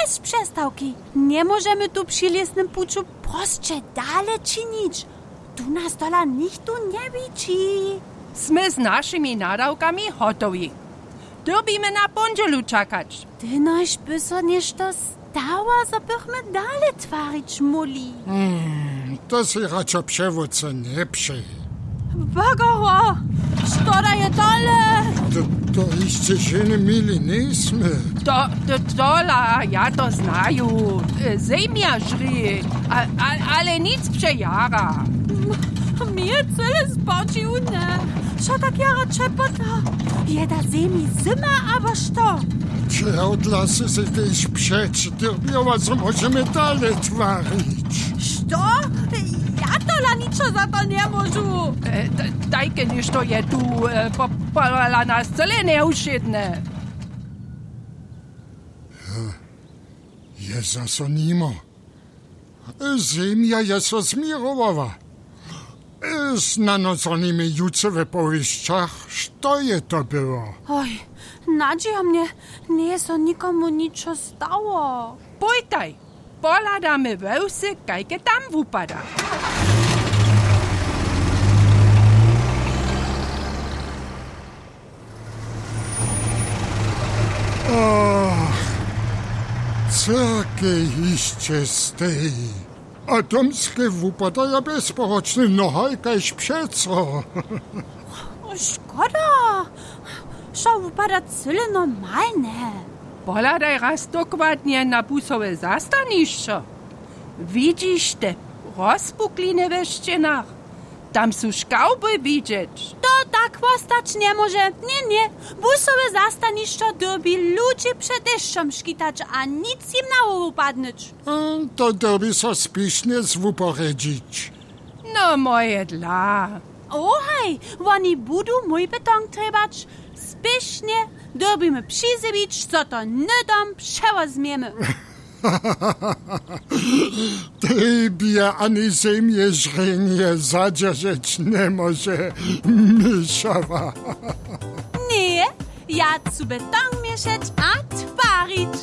bez przestałki. Nie możemy tu przy lesnym puczu proste dalej czynić. Tu nas dola nikt tu nie widzi. Sme z naszymi nadawkami hotowi. Drbimy na pondzielu czekać. Ty noś by so nešto stała, so bychmy dalej twarić muli. To si raczej przewódce nie przy. Bagało, szkoda je dole. To jeszcze się nie mili nismy. Dola, ja to znaju. Zemia żry, ale nic przejara. Mnie cele spodziwne. Co tak jara czepota? Jeda zemi zima, abo što? Czy odlasy się też przeczytyrbiała, co możemy dalej twarić? Što? Ja dola niczo za to nie możu. Dajke niż to je tu pola nas cele neuszydne. Je zasonimo. Zemia je so zmirowała. Z nanoconymi juce w powieściach, co je to było? Oj, nadzieja mnie, nie so nikomu niczo stało. Pójtaj, poladamy wełsy, kajke tam wupada. Cake iście z tej. A domskie wypadają bezporoczny nohajkaś przeco. Szkoda. Šo wypada cyle normalne. Poladaj raz dokładnie na busowe zastanišćo. Widzisz te rozpukline we ścienach? Tam są szkauby widzieć. To tak postać nie może. Nie. Busowe zastanišćo derbi ludzie przed deszczem szkitać, a nic im na głowę padnąć. To derbi so spisznie zwuporedzić. No moje dla. Ohaj, oni budu mój beton trebać. Spiesznie derbimy przyzybić, co to nydom przewozmiemy. Tybie ani ziemię żrenie zadzierzyć nie może myszowa. Nie, ja zu beton mieszać a twarić.